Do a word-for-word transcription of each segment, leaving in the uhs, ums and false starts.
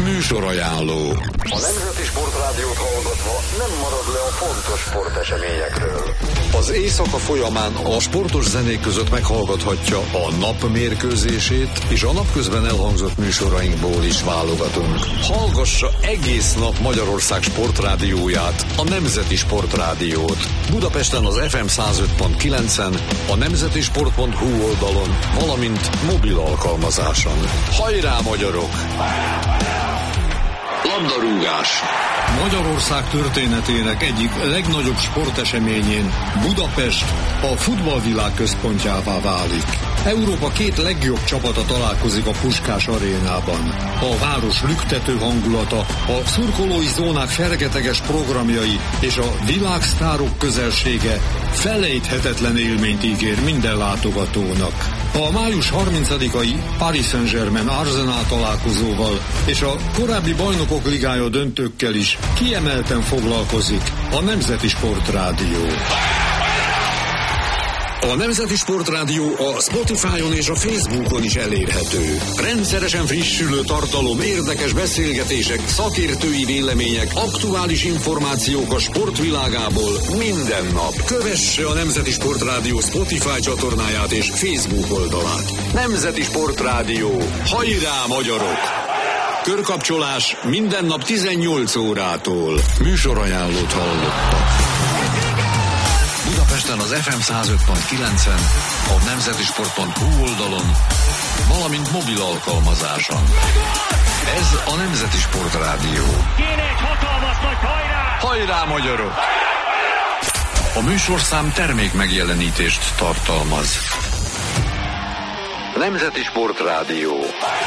Műsorajánló. A Nemzeti Sportrádiót hallgatva nem marad le a fontos sporteseményekről. Az éjszaka folyamán a sportos zenék között meghallgathatja a nap mérkőzését, és a napközben elhangzott műsorainkból is válogatunk. Hallgassa egész nap Magyarország sportrádióját, a Nemzeti Sportrádiót. Budapesten az ef em száz öt pont kilencen, a nemzetisport pont hu oldalon, valamint mobil alkalmazáson. Hajrá, magyarok! Labdarúgás. Magyarország történetének egyik legnagyobb sporteseményén Budapest a futballvilág központjává válik. Európa két legjobb csapata találkozik a Puskás arénában. A város lüktető hangulata, a szurkolói zónák fergeteges programjai és a világsztárok közelsége felejthetetlen élményt ígér minden látogatónak. A május harmincadikai Paris Saint-Germain Arsenal találkozóval és a korábbi Bajnokok Ligája döntőkkel is kiemelten foglalkozik a Nemzeti Sportrádió. A Nemzeti Sportrádió a Spotify-on és a Facebookon is elérhető. Rendszeresen frissülő tartalom, érdekes beszélgetések, szakértői vélemények, aktuális információk a sportvilágából minden nap. Kövesse a Nemzeti Sportrádió Spotify csatornáját és Facebook oldalát. Nemzeti Sportrádió. Hajrá, magyarok! Körkapcsolás minden nap tizennyolc órától. Műsorajánlót hallottak. Budapesten az ef em száz öt pont kilencen, a nemzetisport pont hu oldalon, valamint mobil alkalmazáson. Ez a Nemzeti Sportrádió. Kéne egy hatalmas nagy hajrá! Hajrá, magyarok! A műsorszám termék megjelenítést tartalmaz. Nemzeti Sportrádió.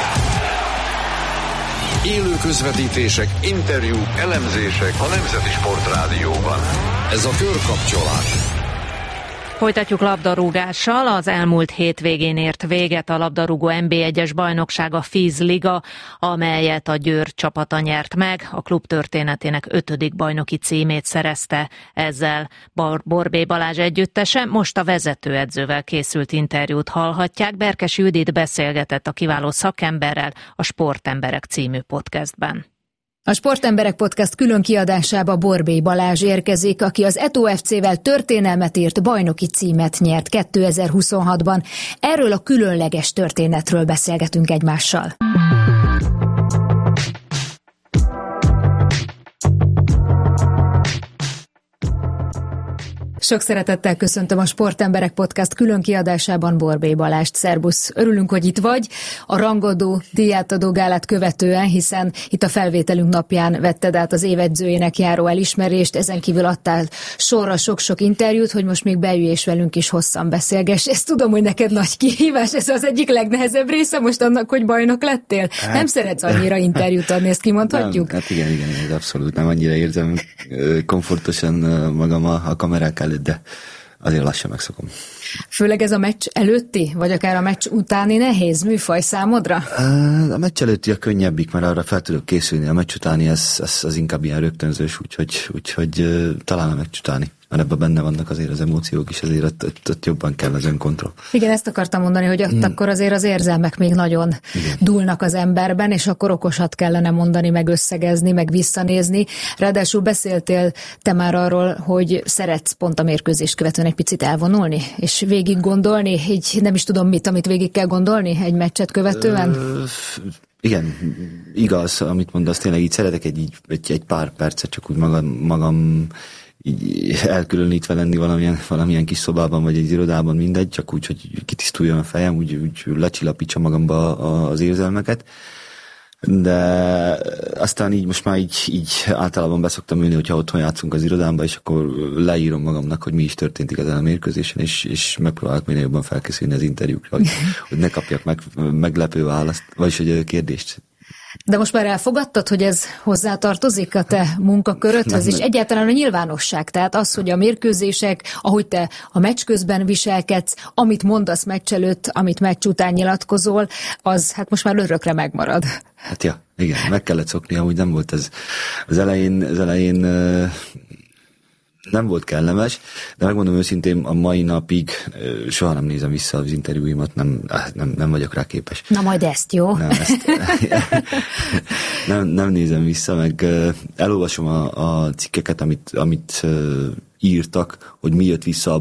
Élő közvetítések, interjúk, elemzések a Nemzeti Sportrádióban. Ez a Körkapcsolás. Folytatjuk labdarúgással. Az elmúlt hétvégén ért véget a labdarúgó en bé egyes bajnokság, a Fíz Liga, amelyet a Győr csapata nyert meg. A klub történetének ötödik bajnoki címét szerezte ezzel Bor- Borbély Balázs együttese. Most a vezetőedzővel készült interjút hallhatják. Berkes Judit beszélgetett a kiváló szakemberrel a Sportemberek című podcastben. A Sportemberek Podcast külön kiadásába Borbély Balázs érkezik, aki az Eto ef cével történelmet írt, bajnoki címet nyert kétezer-huszonhatban. Erről a különleges történetről beszélgetünk egymással. Sok szeretettel köszöntöm a Sportemberek Podcast külön kiadásában Borbély Balást. Szerbusz, örülünk, hogy itt vagy. A rangadó díjátadó gálát követően, hiszen itt a felvételünk napján vetted át az évedzőjének járó elismerést, ezen kívül adtál sorra sok-sok interjút, hogy most még beülj és velünk is hosszan beszélgess. Ezt tudom, hogy neked nagy kihívás, ez az egyik legnehezebb része most annak, hogy bajnok lettél. Hát, nem szeretsz annyira interjút adni, ezt kimondhatjuk? Nem, hát igen, igen, igen, abszolút nem annyira érzem komfortosan magam a, a kamerák előtt, de azért lassan megszokom. Főleg ez a meccs előtti, vagy akár a meccs utáni nehéz műfaj számodra? A meccs előtti a könnyebbik, mert arra fel tudok készülni. A meccs utáni ez, ez, az inkább ilyen rögtönzős, úgyhogy, úgyhogy talán a meccs utáni. Mert ebben benne vannak azért az emóciók is, azért ott, ott, ott jobban kell az önkontroll. Igen, ezt akartam mondani, hogy ott hmm. akkor azért az érzelmek még nagyon Igen. dúlnak az emberben, és akkor okosat kellene mondani, meg összegezni, meg visszanézni. Ráadásul beszéltél te már arról, hogy szeretsz pont a mérkőzést követően egy picit elvonulni, és végig gondolni, így nem is tudom mit, amit végig kell gondolni egy meccset követően? Ö, igen, igaz, amit mondasz, tényleg így szeretek egy, így, egy, egy pár percet csak úgy magam, magam így elkülönítve lenni valamilyen, valamilyen kis szobában, vagy egy irodában, mindegy, csak úgy, hogy kitisztuljon a fejem, úgy, úgy lecsillapítsa magamba az érzelmeket. De aztán így most már így, így általában beszoktam ülni, hogyha otthon játszunk az irodámba, és akkor leírom magamnak, hogy mi is történt igazán a mérkőzésen, és, és megpróbálok minél jobban felkészülni az interjúkra, hogy, hogy ne kapjak meg, meglepő választ, vagyis hogy kérdést. De most már elfogadtad, hogy ez hozzátartozik a te munkakörödhöz, és egyáltalán a nyilvánosság, tehát az, hogy a mérkőzések, ahogy te a meccs közben viselkedsz, amit mondasz meccs előtt, amit meccs után nyilatkozol, az hát most már örökre megmarad. Hát ja, igen, meg kellett szokni, amúgy nem volt ez az elején, az elején nem volt kellemes, de megmondom őszintén, a mai napig soha nem nézem vissza az interjúimat, nem, nem, nem vagyok rá képes. Na majd ezt, jó? Nem, ezt, nem, nem nézem vissza, meg elolvasom a, a cikkeket, amit, amit írtak, hogy mi jött vissza